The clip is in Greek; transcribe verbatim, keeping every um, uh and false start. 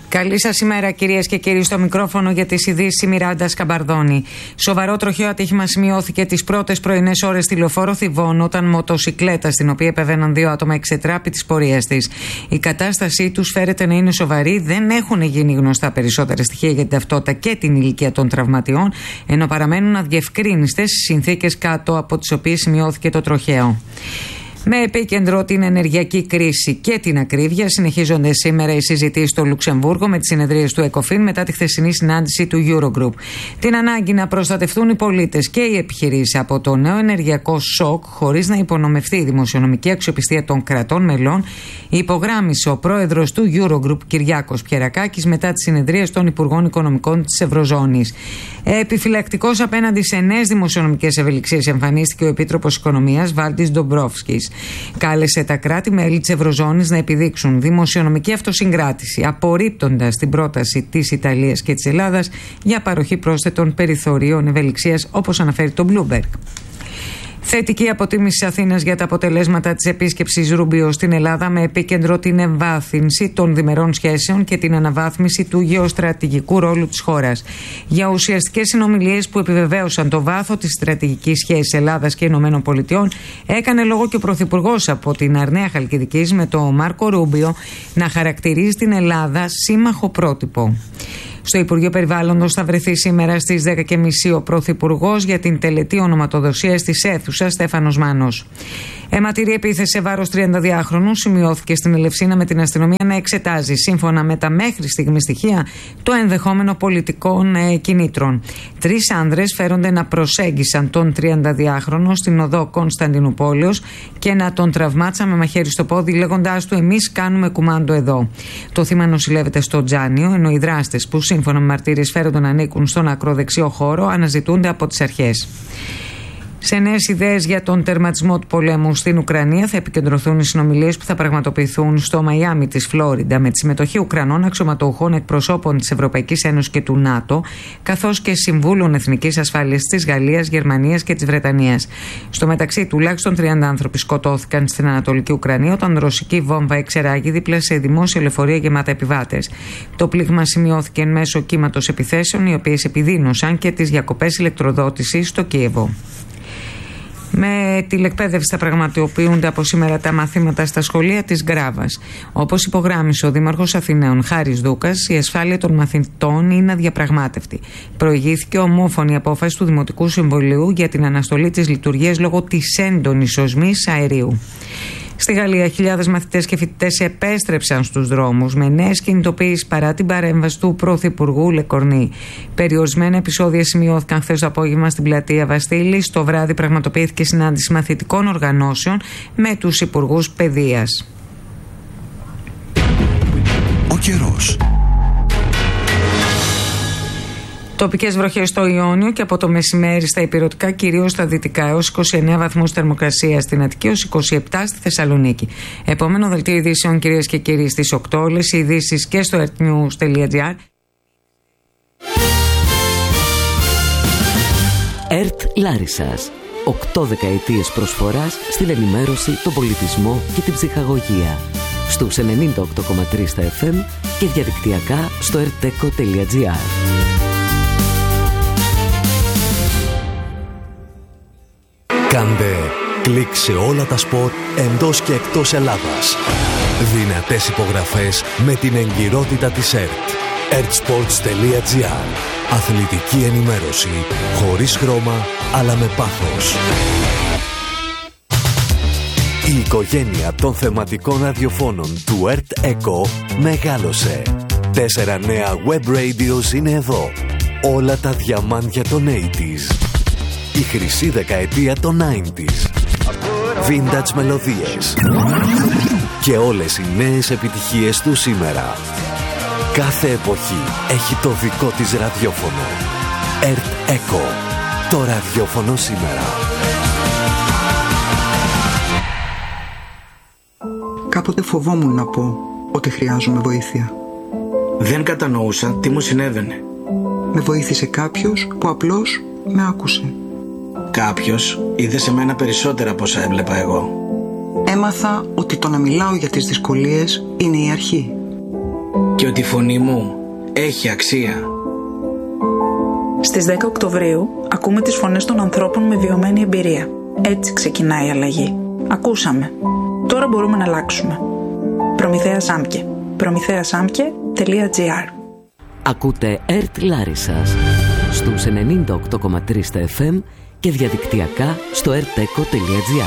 Καλή σας ημέρα, κυρίες και κύριοι. Στο μικρόφωνο για τις ειδήσεις η Μιράντα Σκαμπαρδόνη. Σοβαρό τροχαίο ατύχημα σημειώθηκε τις πρώτες πρωινές ώρες στη λεωφόρο Θηβών, όταν μοτοσικλέτα, στην οποία επεβαίναν δύο άτομα, εξετράπη της πορείας της. Η κατάστασή τους φέρεται να είναι σοβαρή. Δεν έχουν γίνει γνωστά περισσότερα στοιχεία για την ταυτότητα και την ηλικία των τραυματιών, ενώ παραμένουν αδιευκρίνιστες οι συνθήκες κάτω από τις οποίες σημειώθηκε το τροχαίο. Με επίκεντρο την ενεργειακή κρίση και την ακρίβεια, συνεχίζονται σήμερα οι συζητήσεις στο Λουξεμβούργο με τις συνεδρίες του ΕΚΟΦΗΝ μετά τη χθεσινή συνάντηση του Eurogroup. Την ανάγκη να προστατευτούν οι πολίτες και οι επιχειρήσεις από το νέο ενεργειακό σοκ, χωρίς να υπονομευτεί η δημοσιονομική αξιοπιστία των κρατών μελών, υπογράμμισε ο πρόεδρος του Eurogroup, Κυριάκος Πιερακάκης, μετά τις συνεδρίες των Υπουργών Οικονομικών της Ευρωζώνης. Επιφυλακτικός απέναντι σε νέες δημοσιονομικές ευελιξίες εμφανίστηκε ο Επίτροπος Οικονομίας, Βάλτις Ντομπρόφσκης. Κάλεσε τα κράτη-μέλη της Ευρωζώνης να επιδείξουν δημοσιονομική αυτοσυγκράτηση, απορρίπτοντας την πρόταση της Ιταλίας και της Ελλάδας για παροχή πρόσθετων περιθωρίων ευελιξίας, όπως αναφέρει το Bloomberg. Θετική αποτίμηση της Αθήνας για τα αποτελέσματα της επίσκεψης Ρούμπιο στην Ελλάδα, με επίκεντρο την εμβάθυνση των διμερών σχέσεων και την αναβάθμιση του γεωστρατηγικού ρόλου της χώρας. Για ουσιαστικές συνομιλίες που επιβεβαίωσαν το βάθο της στρατηγικής σχέσης Ελλάδας και Ηνωμένων Πολιτειών, έκανε λόγο και ο Πρωθυπουργός από την Αρναία Χαλκιδικής, με τον Μάρκο Ρούμπιο να χαρακτηρίζει την Ελλάδα σύμμαχο πρότυπο. Στο Υπουργείο Περιβάλλοντος θα βρεθεί σήμερα στις δέκα και μισή ο Πρωθυπουργός για την τελετή ονοματοδοσίας της αίθουσας Στέφανος Μάνος. Αιματηρή επίθεση σε βάρος τριανταδυάχρονου σημειώθηκε στην Ελευσίνα, με την αστυνομία να εξετάζει, σύμφωνα με τα μέχρι στιγμή στοιχεία, το ενδεχόμενο πολιτικών ε, κινήτρων. Τρεις άνδρες φέρονται να προσέγγισαν τον τριανταδυάχρονο στην οδό Κωνσταντινούπολεως και να τον τραυμάτισαν με μαχαίρι στο πόδι, λέγοντάς του «Εμείς κάνουμε κουμάντο εδώ». Το θύμα νοσηλεύεται στο Τζάνιο, ενώ οι δράστες, που σύμφωνα με μαρτύριες φέρονται να ανήκουν στον ακροδεξιό χώρο, αναζητούνται από τις αρχές. Σε νέες ιδέες για τον τερματισμό του πολέμου στην Ουκρανία θα επικεντρωθούν οι συνομιλίες που θα πραγματοποιηθούν στο Μαϊάμι της Φλόριντα, με τη συμμετοχή Ουκρανών αξιωματούχων, εκπροσώπων της Ευρωπαϊκής Ένωσης και του ΝΑΤΟ, καθώς και συμβούλων εθνικής ασφάλειας της Γαλλίας, Γερμανίας και της Βρετανίας. Στο μεταξύ, τουλάχιστον τριάντα άνθρωποι σκοτώθηκαν στην Ανατολική Ουκρανία όταν ρωσική βόμβα εξεράγη δίπλα σε δημόσια λεωφορεία γεμάτα επιβάτες. Το πλήγμα σημειώθηκε εν μέσω κύματος επιθέσεων, οι οποίες επιδίνωσαν και τις διακοπές ηλεκτροδότησης στο Κίεβο. Με τηλεκπαίδευση θα πραγματοποιούνται από σήμερα τα μαθήματα στα σχολεία της Γκράβας. Όπως υπογράμμισε ο Δήμαρχος Αθηναίων Χάρης Δούκας, η ασφάλεια των μαθητών είναι αδιαπραγμάτευτη. Προηγήθηκε ομόφωνη απόφαση του Δημοτικού Συμβουλίου για την αναστολή της λειτουργίας λόγω της έντονης οσμής αερίου. Στη Γαλλία, χιλιάδες μαθητές και φοιτητές επέστρεψαν στους δρόμους με νέες κινητοποιήσεις παρά την παρέμβαση του Πρωθυπουργού Λεκορνή. Περιορισμένα επεισόδια σημειώθηκαν χθες το απόγευμα στην πλατεία Βαστίλης. Το βράδυ πραγματοποιήθηκε συνάντηση μαθητικών οργανώσεων με τους υπουργούς παιδείας. Ο καιρός. Τοπικές βροχές στο Ιόνιο και από το μεσημέρι στα υπηρετικά, κυρίως στα δυτικά, έως είκοσι εννέα βαθμούς θερμοκρασία στην Αττική, έως είκοσι επτά στη Θεσσαλονίκη. Επόμενο δελτίο ειδήσεων, κυρίες και κύριοι, στις οκτώ. Όλες οι ειδήσεις και στο ερτnews τελεία gr. ΕΡΤ Λάρισσας. Οκτώ δεκαετίες προσφοράς στην ενημέρωση, τον πολιτισμό και την ψυχαγωγία. Στους ενενήντα οκτώ κόμμα τρία στα εφ εμ και διαδικτυακά στο ερτέκο τελεία gr. Κάντε κλικ σε όλα τα σπορ εντός και εκτός Ελλάδας. Δυνατές υπογραφές με την εγκυρότητα της ΕΡΤ. ερτsports τελεία gr. Αθλητική ενημέρωση χωρίς χρώμα, αλλά με πάθος. Η οικογένεια των θεματικών ραδιοφώνων του ΕΡΤ Echo μεγάλωσε. Τέσσερα νέα web radios είναι εδώ. Όλα τα διαμάντια των ογδόντα. Η χρυσή δεκαετία των ενενήντα. Vintage μελωδίες. Και όλες οι νέες επιτυχίες του σήμερα. Κάθε εποχή έχει το δικό της ραδιόφωνο. ΕΡΤ Echo. Το ραδιόφωνο σήμερα. Κάποτε φοβόμουν να πω ότι χρειάζομαι βοήθεια. Δεν κατανοούσα τι μου συνέβαινε. Με βοήθησε κάποιος που απλώς με άκουσε. Κάποιος είδε σε μένα περισσότερα από όσα έβλεπα εγώ. Έμαθα ότι το να μιλάω για τις δυσκολίες είναι η αρχή. και ότι η φωνή μου έχει αξία. Στις δέκα Οκτωβρίου ακούμε τις φωνές των ανθρώπων με βιωμένη εμπειρία. Έτσι ξεκινάει η αλλαγή. Ακούσαμε. Τώρα μπορούμε να αλλάξουμε. Προμηθέας Σάμκε. προμηθέας σάμκε τελεία τζι άρ. Ακούτε ΕΡΤ Λάρισσας στους ενενήντα οκτώ κόμμα τρία στα εφ εμ και διαδικτυακά στο ερτ εκο τελεία τζι άρ.